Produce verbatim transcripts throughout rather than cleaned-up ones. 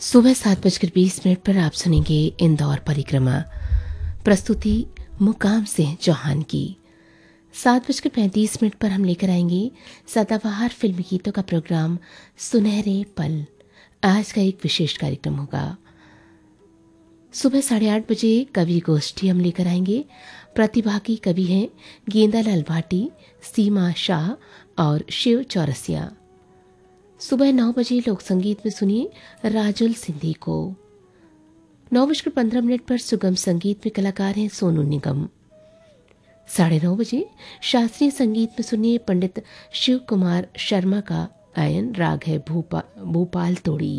सुबह सात बजकर बीस मिनट पर आप सुनेंगे इंदौर परिक्रमा। प्रस्तुति मुकाम सिंह चौहान की। सात बजकर पैंतीस मिनट पर हम लेकर आएंगे सदाबहार फिल्मी गीतों का प्रोग्राम सुनहरे पल। आज का एक विशेष कार्यक्रम होगा। सुबह साढ़े आठ बजे कवि गोष्ठी हम लेकर आएंगे। प्रतिभागी कवि हैं गेंदालाल भाटी, सीमा शाह और शिव चौरसिया। सुबह नौ बजे लोक संगीत में सुनिए राजुल सिंधी को। नौ बजकर पंद्रह मिनट पर सुगम संगीत में कलाकार हैं सोनू निगम। साढ़े नौ बजे शास्त्रीय संगीत में सुनिए पंडित शिव कुमार शर्मा का गायन। राग है भूपा, भूपाल तोड़ी।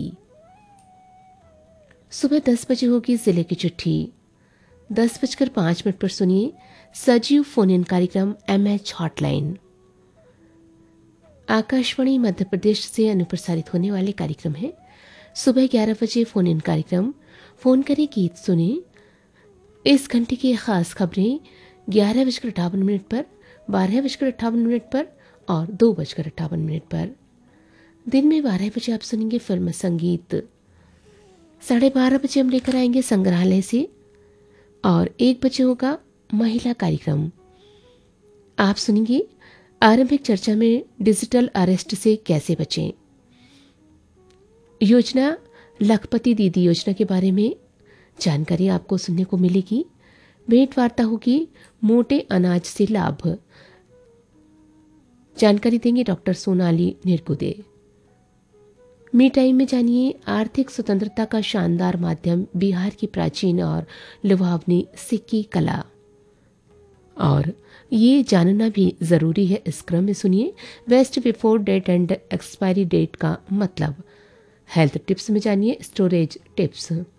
सुबह दस बजे होगी जिले की चिट्ठी। दस बजकर पांच मिनट पर सुनिए सजीव फोन इन कार्यक्रम M H hotline. Akashvani Madhya Pradesh से अनुप्रसारित होने वाले कार्यक्रम है। सुबह ग्यारह बजे फोन इन कार्यक्रम फोन करें गीत सुने। इस घंटे की खास खबरें ग्यारह बजकर अट्ठावन मिनट पर, बारह बजकर अट्ठावन मिनट पर और दो बजकर अट्ठावन मिनट पर। दिन में बारह बजे आप सुनेंगे फिल्म संगीत। साढ़े बारह बजे हम लेकर आएंगे संग्रहालय से और एक बजे होगा महिला कार्यक्रम। आप सुनेंगे आरंभिक चर्चा में डिजिटल अरेस्ट से कैसे बचें। योजना लखपति दीदी योजना के बारे में जानकारी आपको सुनने को मिलेगी। भेंट वार्ता होगी मोटे अनाज से लाभ। जानकारी देंगे डॉक्टर सोनाली निरगुदे। मी टाइम में जानिए आर्थिक स्वतंत्रता का शानदार माध्यम बिहार की प्राचीन और लुभावनी सिक्की कला। और ये जानना भी जरूरी है इस क्रम में सुनिए waste before date and expiry date का मतलब। हेल्थ टिप्स में जानिए स्टोरेज टिप्स।